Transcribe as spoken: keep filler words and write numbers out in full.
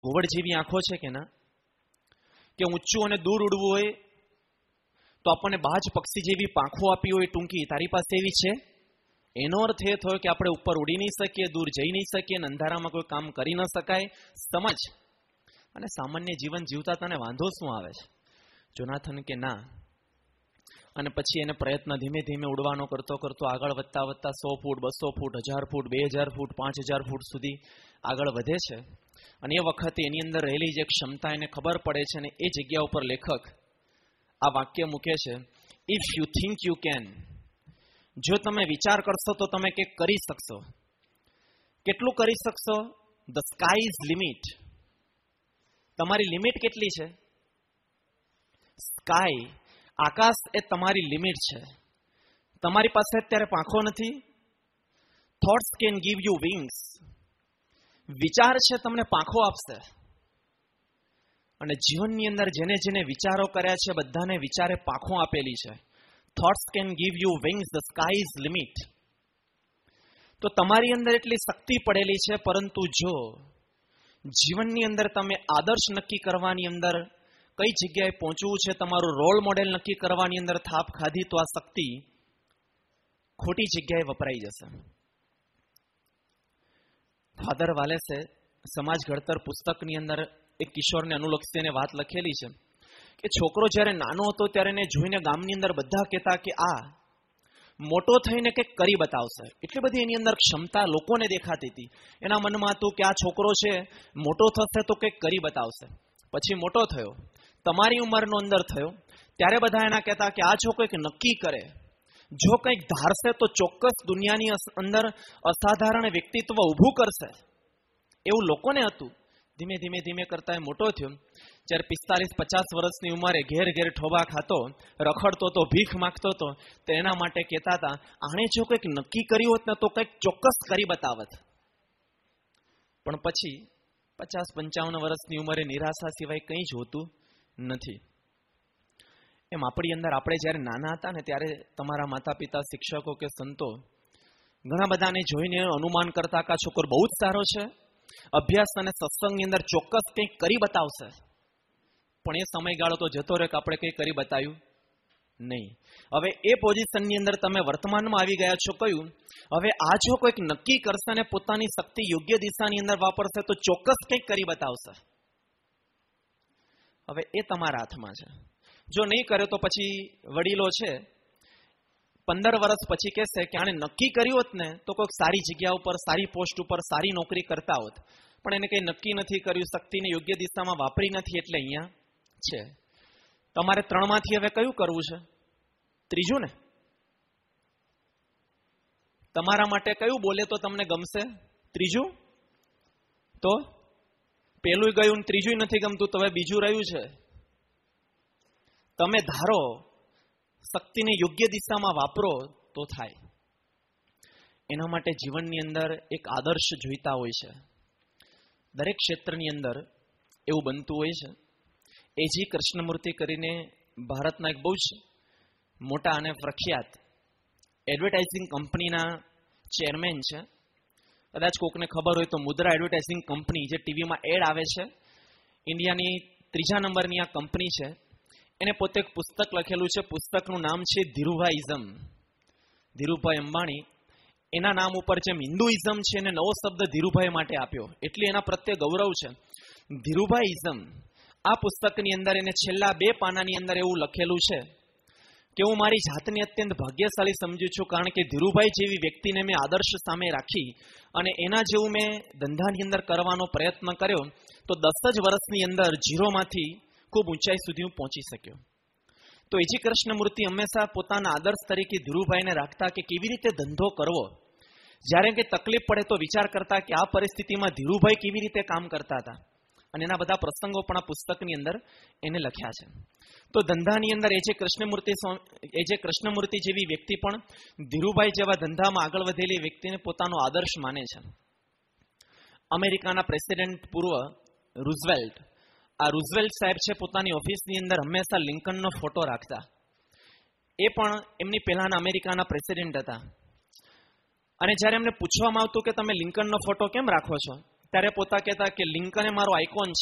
ઘુવડ જેવી આંખો છે કે ના, કે ઊંચું અને દૂર ઉડવું હોય તો આપણને બાજ પક્ષી જેવી પાંખો આપી હોય ટૂંકી, તારી પાસે એવી છે? એનો અર્થ એ થયો કે આપણે ઉપર ઉડી નહીં શકીએ, દૂર જઈ નહીં શકીએ, અંધારામાં કોઈ કામ કરી ન શકાય. સમજ. અને સામાન્ય જીવન જીવતા તને વાંધો શું આવે છે? જોનાથન કે ના. અને પછી એને પ્રયત્ન ધીમે ધીમે ઉડવાનો કરતો કરતો આગળ વધતા વધતા સો ફૂટ, બસો ફૂટ, હજાર ફૂટ, બે હજાર ફૂટ, પાંચ હજાર ફૂટ સુધી આગળ વધે છે. અને એ વખતે એની અંદર રહેલી જે ક્ષમતા એને ખબર પડે છે, અને એ જગ્યા ઉપર લેખક આ વાક્ય મૂકે છે, if you think you can. જો તમે વિચાર કરશો તો તમે કંઈક કરી શકશો. કેટલું કરી શકશો? The sky is limit. તમારી લિમિટ કેટલી છે? સ્કાય, આકાશ એ તમારી લિમિટ છે. તમારી પાસે અત્યારે પાંખો નથી. Thoughts can give you wings. વિચાર છે તમને પાંખો આપશે. અને જીવનની અંદર જેને જેને વિચારો કર્યા છે બધાને વિચારે પાંખો આપેલી છે. Thoughts can give you wings, the sky is limit. તો તમારી અંદર એટલી શક્તિ પડેલી છે, પરંતુ જો જીવનની અંદર તમે આદર્શ નક્કી કરવાની અંદર કઈ જગ્યાએ પહોંચવું છે, તમારું રોલ મોડેલ નક્કી કરવાની અંદર થાપ ખાધી તો આ શક્તિ ખોટી જગ્યાએ વપરાઈ જશે. ફાધર વાલેસે સમાજ ઘડતર પુસ્તકની અંદર એક કિશોરને અનુલક્ષીને વાત લખેલી છે કે છોકરો જ્યારે નાનો હતો ત્યારે એને જોઈને ગામની અંદર બધા કહેતા કે આ મોટો થઈને કંઈક કરી બતાવશે. એટલી બધી એની અંદર ક્ષમતા લોકોને દેખાતી હતી. એના મનમાં હતું કે આ છોકરો છે મોટો થશે તો કંઈક કરી બતાવશે. પછી મોટો થયો, તમારી ઉંમરનો અંદર થયો, ત્યારે બધા એના કહેતા કે આ છોકરો કંઈક નક્કી કરે, જો કંઈક ધારશે તો ચોક્કસ દુનિયાની અંદર અસાધારણ વ્યક્તિત્વ ઊભું કરશે, એવું લોકોને હતું. ધીમે ધીમે ધીમે કરતા એ મોટો થયો. જ્યારે પિસ્તાલીસ પચાસ વર્ષની ઉંમરે ઘેર ઘેર ઠોબા ખાતો, રખડતો તો, ભીખ માગતો હતો, તો એના માટે કહેતા હતા આણે જો કંઈક નક્કી કર્યું હોત ને તો કંઈક ચોક્કસ કરી બતાવત. પણ પછી પચાસ પંચાવન વર્ષની ઉંમરે નિરાશા સિવાય કંઈ જ હોતું નથી. એમ આપણી અંદર આપણે જ્યારે નાના હતા ને ત્યારે તમારા માતા પિતા, શિક્ષકો કે સંતો ઘણા બધાને જોઈને અનુમાન કરતા કે આ છોકરો બહુ જ સારો છે, અભ્યાસ અને સત્સંગની અંદર ચોક્કસ કંઈક કરી બતાવશે. પણ એ સમયગાળો તો જતો રહે કે આપણે કંઈ કરી બતાવ્યું નહીં. હવે એ પોઝિશનની અંદર તમે વર્તમાનમાં આવી ગયા છો. કયું? હવે આ જો કોઈક નક્કી કરશે અને પોતાની શક્તિ યોગ્ય દિશાની અંદર વાપરશે તો ચોક્કસ કંઈક કરી બતાવશે. હવે એ તમારા હાથમાં છે. જો નહીં કરે તો પછી વડીલો છે પંદર વર્ષ પછી કહેશે કે આણે નક્કી કર્યું હોત ને તો કોઈક સારી જગ્યા ઉપર, સારી પોસ્ટ ઉપર, સારી નોકરી કરતા હોત, પણ એને કંઈ નક્કી નથી કર્યું, શક્તિને યોગ્ય દિશામાં વાપરી નથી, એટલે અહીંયા છે. તમારે ત્રણમાંથી હવે કયું કરવું છે? ત્રીજું ને. તમારા માટે કયું બોલે તો તમને ગમશે? ત્રીજું. તો પેલું ગયું, ત્રીજું નથી ગમતું, તો હવે બીજું રહ્યું છે. તમે ધારો, શક્તિને યોગ્ય દિશામાં વાપરો તો થાય. એના માટે જીવનની અંદર એક આદર્શ જોઈતા હોય છે. દરેક ક્ષેત્રની અંદર એવું બનતું હોય છે. એજી કૃષ્ણમૂર્તિ કરીને ભારતના એક બહુ જ મોટા અને પ્રખ્યાત એડવર્ટાઇઝિંગ કંપનીના ચેરમેન છે. કદાચ કોકને ખબર હોય તો મુદ્રા એડવર્ટાઇઝિંગ કંપની, જે ટીવીમાં એડ આવે છે, ઇન્ડિયાની ત્રીજા નંબરની આ કંપની છે. એને પોતે એક પુસ્તક લખેલું છે. પુસ્તકનું નામ છે ધીરુભાઈઝમ. ધીરુભાઈ અંબાણી એના નામ ઉપર જેમ હિન્દુઇઝમ છે એને નવો શબ્દ ધીરુભાઈ માટે આપ્યો, એટલે એના પ્રત્યે ગૌરવ છે. ધીરુભાઈઝમ આ પુસ્તકની અંદર એને છેલ્લા બે પાનાની અંદર એવું લખેલું છે કે હું મારી જાતને અત્યંત ભાગ્યશાળી સમજુ છું, કારણ કે ધીરુભાઈ જેવી વ્યક્તિને મેં આદર્શ સામે રાખી અને એના જેવું મેં ધંધાની અંદર કરવાનો પ્રયત્ન કર્યો તો દસ જ વર્ષની અંદર ઝીરોમાંથી ખૂબ ઊંચાઈ સુધી હું પહોંચી શક્યો. તો એજી કૃષ્ણમૂર્તિ હંમેશા પોતાના આદર્શ તરીકે ધીરુભાઈને રાખતા કે કેવી રીતે ધંધો કરવો. જ્યારે કંઈ તકલીફ પડે તો વિચાર કરતા કે આ પરિસ્થિતિમાં ધીરુભાઈ કેવી રીતે કામ કરતા હતા, અને એના બધા પ્રસંગો પણ આ પુસ્તકની અંદર એને લખ્યા છે. તો ધંધાની અંદર એ જે કૃષ્ણમૂર્તિ એ જે કૃષ્ણમૂર્તિ જેવી વ્યક્તિ પણ ધીરુભાઈ જેવા ધંધામાં આગળ વધેલી વ્યક્તિને પોતાનો આદર્શ માને છે. અમેરિકાના પ્રેસિડેન્ટ પૂર્વ રૂઝવેલ્ટ, આ રૂઝવેલ્ટ સાહેબ છે પોતાની ઓફિસની અંદર હંમેશા લિંકનનો ફોટો રાખતા. એ પણ એમની પહેલાના અમેરિકાના પ્રેસિડેન્ટ હતા. અને જ્યારે એમને પૂછવામાં આવતું કે તમે લિંકનનો ફોટો કેમ રાખો છો, ત્યારે પોતા કહેતા કે લિંકન એ મારો આઇકોન